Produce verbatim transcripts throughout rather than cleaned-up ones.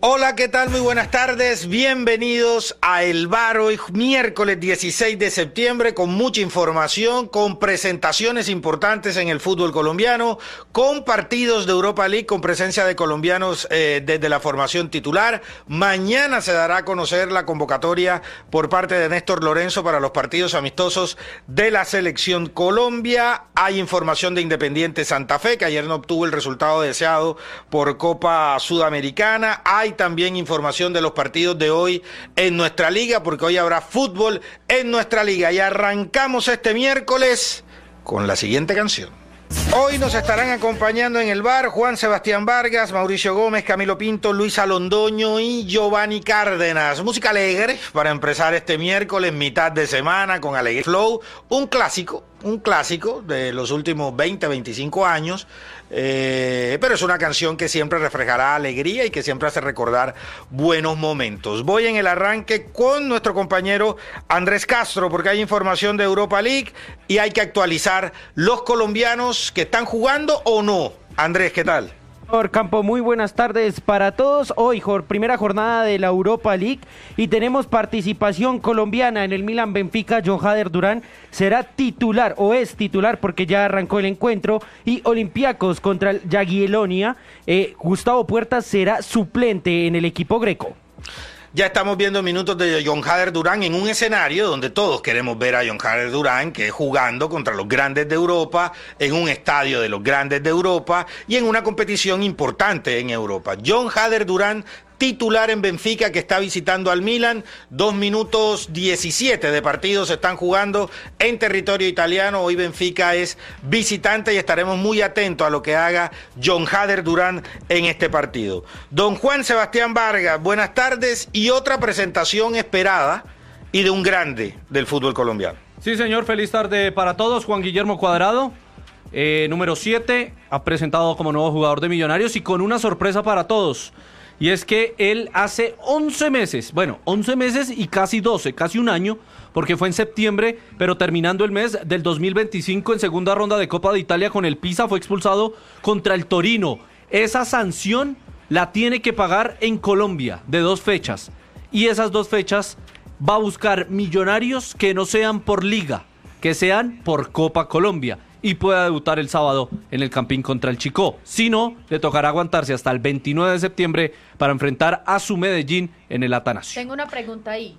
Hola, ¿qué tal? Muy buenas tardes. Bienvenidos a El Bar, hoy miércoles dieciséis de septiembre, con mucha información, con presentaciones importantes en el fútbol colombiano, con partidos de Europa League, con presencia de colombianos eh, desde la formación titular. Mañana se dará a conocer la convocatoria por parte de Néstor Lorenzo para los partidos amistosos de la Selección Colombia. Hay información de Independiente Santa Fe, que ayer no obtuvo el resultado deseado por Copa Sudamericana. Hay también información de los partidos de hoy en nuestra liga, porque hoy habrá fútbol en nuestra liga. Y arrancamos este miércoles con la siguiente canción. Hoy nos estarán acompañando en el bar Juan Sebastián Vargas, Mauricio Gómez, Camilo Pinto, Luisa Londoño y Giovanni Cárdenas. Música alegre para empezar este miércoles, mitad de semana, con Alegre Flow, un clásico, un clásico de los últimos veinte, veinticinco años, eh, pero es una canción que siempre reflejará alegría y que siempre hace recordar buenos momentos. Voy en el arranque con nuestro compañero Andrés Castro, porque hay información de Europa League y hay que actualizar los colombianos que están jugando o no. Andrés, ¿qué tal? Campo, muy buenas tardes para todos. Hoy, jor, primera jornada de la Europa League y tenemos participación colombiana en el Milan Benfica. John Hader Durán será titular o es titular porque ya arrancó el encuentro, y Olympiacos contra el Jagiellonia. Eh, Gustavo Puerta será suplente en el equipo greco. Ya estamos viendo minutos de John Hader Durán en un escenario donde todos queremos ver a John Hader Durán, que es jugando contra los grandes de Europa, en un estadio de los grandes de Europa y en una competición importante en Europa. John Hader Durán, titular en Benfica, que está visitando al Milan. Dos minutos diecisiete de partido se están jugando en territorio italiano. Hoy Benfica es visitante y estaremos muy atentos a lo que haga John Hader Durán en este partido. Don Juan Sebastián Vargas, buenas tardes, y otra presentación esperada y de un grande del fútbol colombiano. Sí, señor, feliz tarde para todos. Juan Guillermo Cuadrado, eh, número siete, ha presentado como nuevo jugador de Millonarios y con una sorpresa para todos. Y es que él hace once meses, bueno, once meses y casi doce, casi un año, porque fue en septiembre, pero terminando el mes del dos mil veinticinco en segunda ronda de Copa de Italia con el Pisa, fue expulsado contra el Torino. Esa sanción la tiene que pagar en Colombia de dos fechas. Y esas dos fechas va a buscar Millonarios que no sean por Liga, que sean por Copa Colombia, y pueda debutar el sábado en el Campín contra el Chicó. Si no, le tocará aguantarse hasta el veintinueve de septiembre para enfrentar a su Medellín en el Atanasio. Tengo una pregunta ahí.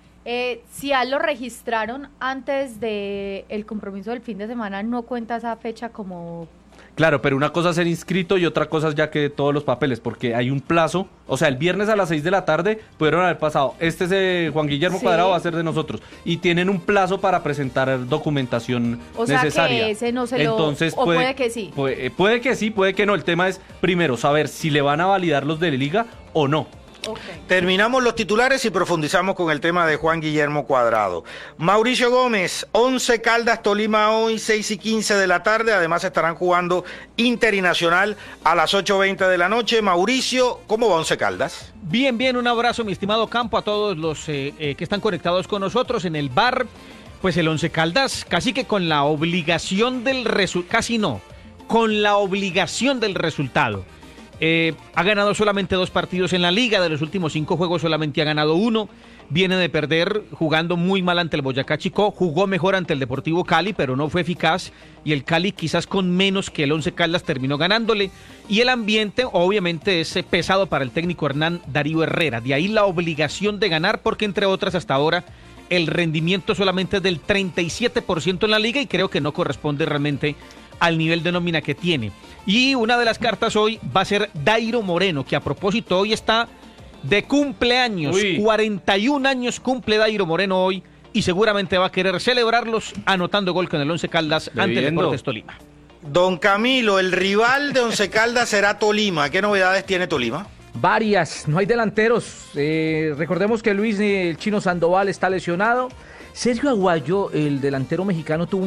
Eh, si a lo registraron antes del compromiso del fin de semana, ¿no cuenta esa fecha como...? Claro, pero una cosa es ser inscrito y otra cosa es ya que todos los papeles, porque hay un plazo. O sea, el viernes a las seis de la tarde pudieron haber pasado. Este es eh, Juan Guillermo sí. Cuadrado, va a ser de nosotros. Y tienen un plazo para presentar documentación o sea necesaria. Que ese no se lo... Entonces, o puede, puede que sí. Puede, puede que sí, puede que no. El tema es, primero, saber si le van a validar los de Liga o no. Okay. Terminamos los titulares y profundizamos con el tema de Juan Guillermo Cuadrado. Mauricio Gómez, Once Caldas Tolima hoy, seis y quince de la tarde. Además estarán jugando Inter y Nacional a las ocho veinte de la noche. Mauricio, ¿cómo va Once Caldas? Bien, bien, un abrazo, mi estimado Campo, a todos los eh, eh, que están conectados con nosotros en el bar. Pues el Once Caldas casi que con la obligación del resultado, casi no, con la obligación del resultado. Eh, ha ganado solamente dos partidos en la liga, de los últimos cinco juegos solamente ha ganado uno, viene de perder jugando muy mal ante el Boyacá Chicó, jugó mejor ante el Deportivo Cali, pero no fue eficaz, y el Cali quizás con menos que el Once Caldas terminó ganándole, y el ambiente obviamente es pesado para el técnico Hernán Darío Herrera, de ahí la obligación de ganar, porque entre otras hasta ahora el rendimiento solamente es del treinta y siete por ciento en la liga y creo que no corresponde realmente al nivel de nómina que tiene. Y una de las cartas hoy va a ser Dairo Moreno, que a propósito hoy está de cumpleaños. Uy. cuarenta y un años cumple Dairo Moreno hoy y seguramente va a querer celebrarlos anotando gol con el Once Caldas ante el Deportes Tolima. Don Camilo, el rival de Once Caldas será Tolima. ¿Qué novedades tiene Tolima? Varias, no hay delanteros. Eh, recordemos que Luis, el Chino Sandoval, está lesionado. Sergio Aguayo, el delantero mexicano, tuvo